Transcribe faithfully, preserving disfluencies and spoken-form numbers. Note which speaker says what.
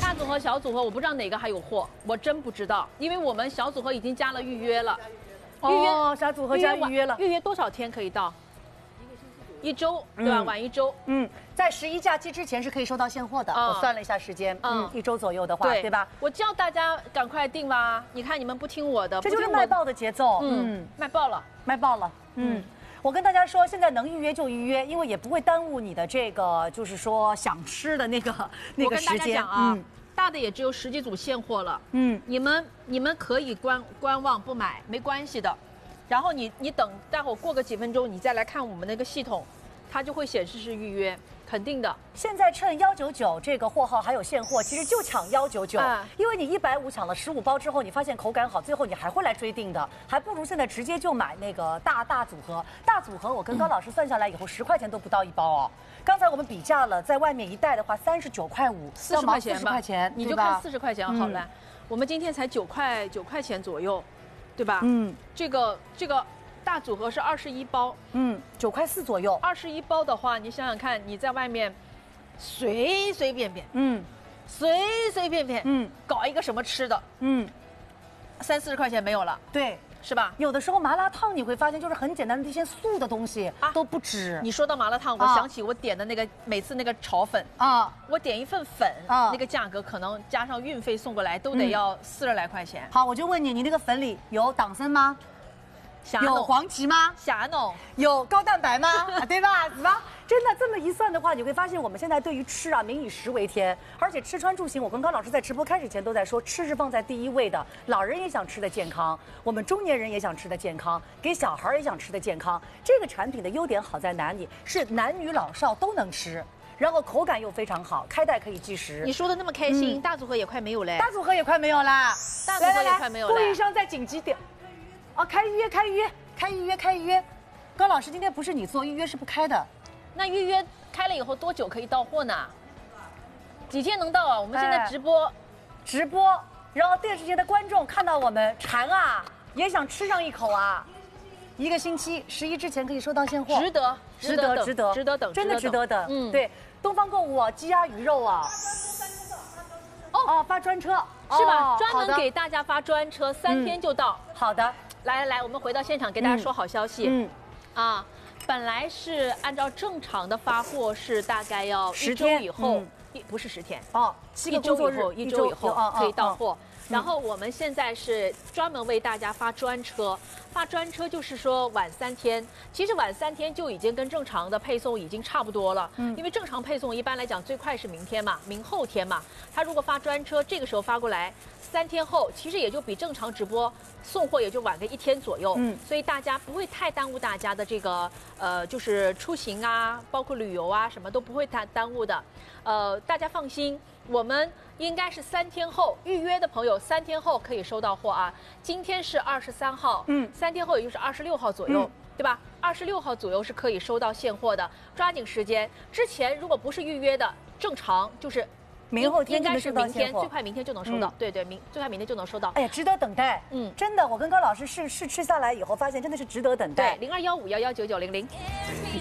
Speaker 1: 大组合、小组合，我不知道哪个还有货，我真不知道，因为我们小组合已经加了预约了。
Speaker 2: 预约哦，小组合加预约了。
Speaker 1: 预约多少天可以到？一周，对吧？晚一周。
Speaker 2: 嗯，在十一假期之前是可以收到现货的。我算了一下时间，嗯，一周左右的话，对吧？
Speaker 1: 我叫大家赶快订吧。你看你们不听我的，
Speaker 2: 这就是卖爆的节奏。
Speaker 1: 嗯，卖爆了，
Speaker 2: 卖爆了。嗯。我跟大家说，现在能预约就预约，因为也不会耽误你的这个，就是说想吃的那个那个时间。
Speaker 1: 我跟大家讲啊，嗯、大的也只有十几组现货了。嗯，你们你们可以观观望不买没关系的，然后你你等待会儿过个几分钟，你再来看我们那个系统，它就会显示是预约。肯定的，
Speaker 2: 现在趁幺九九这个货号还有现货，其实就抢幺九九，因为你一百五抢了十五包之后，你发现口感好，最后你还会来追订的，还不如现在直接就买那个大大组合。大组合我跟高老师算下来以后，十块钱都不到一包哦。刚才我们比价了，在外面一袋的话，三十九块五，
Speaker 1: 四十块钱吧，
Speaker 2: 四十块钱，
Speaker 1: 你就看四十块钱好了。我们今天才九块九块钱左右，对吧？嗯，这个这个。大组合是二十一包，
Speaker 2: 嗯，九块四左右。
Speaker 1: 二十一包的话，你想想看，你在外面随随便便，嗯，随随便便，嗯，搞一个什么吃的，嗯，三四十块钱没有了，
Speaker 2: 对，
Speaker 1: 是吧？
Speaker 2: 有的时候麻辣烫你会发现，就是很简单的一些素的东西啊都不止。
Speaker 1: 你说到麻辣烫，我想起我点的那个每次那个炒粉啊，我点一份粉啊，那个价格可能加上运费送过来都得要四十来块钱。
Speaker 2: 好，我就问你，你那个粉里有党参吗？有黄芪吗？
Speaker 1: 霞弄
Speaker 2: 有高蛋白吗？对吧？是吧？真的这么一算的话，你会发现我们现在对于吃啊，民以食为天，而且吃穿住行，我跟高老师在直播开始前都在说，吃是放在第一位的。老人也想吃的健康，我们中年人也想吃的健康，给小孩也想吃的健康。这个产品的优点好在哪里？是男女老少都能吃。然后口感又非常好，开袋可以计时。
Speaker 1: 你说的那么开心，嗯、大组合也快没有嘞。
Speaker 2: 大组合也快没有啦，
Speaker 1: 大组合也快没有了。
Speaker 2: 供应商在紧急点。哦，开预约，开预约，开预约，开预约。高老师，今天不是你做预约是不开的。
Speaker 1: 那预约开了以后多久可以到货呢？几天能到啊？我们现在直播，哎、
Speaker 2: 直播，然后电视前的观众看到我们馋啊，也想吃上一口啊。一个星期，十一之前可以收到现货，
Speaker 1: 值得，
Speaker 2: 值得，值得，
Speaker 1: 值得等，
Speaker 2: 真的值得等。嗯，对，东方购物啊，鸡鸭鱼肉啊。哦哦，发专车
Speaker 1: 是吧？专门给大家发专车，三天就到。
Speaker 2: 好的。
Speaker 1: 来来来，我们回到现场给大家说好消息。嗯，啊，本来是按照正常的发货是大概要一周以后，一不是十天哦，七个工作日，一周以后可以到货。然后我们现在是专门为大家发专车，发专车就是说晚三天，其实晚三天就已经跟正常的配送已经差不多了。嗯，因为正常配送一般来讲最快是明天嘛，明后天嘛。他如果发专车，这个时候发过来，三天后其实也就比正常直播送货也就晚个一天左右。嗯，所以大家不会太耽误大家的这个呃，就是出行啊，包括旅游啊，什么都不会耽耽误的。呃，大家放心。我们应该是三天后预约的朋友，三天后可以收到货啊。今天是二十三号，嗯，三天后也就是二十六号左右，嗯、对吧？二十六号左右是可以收到现货的，抓紧时间。之前如果不是预约的，正常就是
Speaker 2: 明后天
Speaker 1: 应该是明天，最快明天就能收到。嗯、对对，明最快明天就能收到。
Speaker 2: 哎呀，值得等待。嗯，真的，我跟高老师试试吃下来以后，发现真的是值得等待。
Speaker 1: 对，零二幺五幺幺九九零零。